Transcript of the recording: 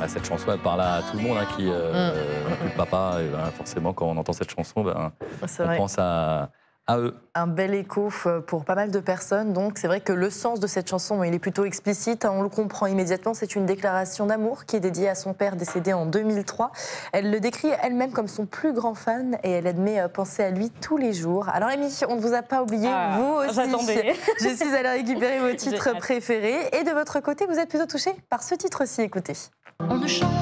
cette chanson, elle parle à tout le monde hein, qui plus de papa. Et ben, forcément, quand on entend cette chanson, C'est on vrai. pense à eux. Un bel écho pour pas mal de personnes. Donc c'est vrai que le sens de cette chanson, il est plutôt explicite. On le comprend immédiatement. C'est une déclaration d'amour qui est dédiée à son père décédé en 2003. Elle le décrit elle-même comme son plus grand fan et elle admet penser à lui tous les jours. Alors Amy, on ne vous a pas oublié, vous aussi. J'attendais. Je suis allée récupérer vos titres préférés. Et de votre côté, vous êtes plutôt touchée par ce titre-ci. Écoutez. On ne chante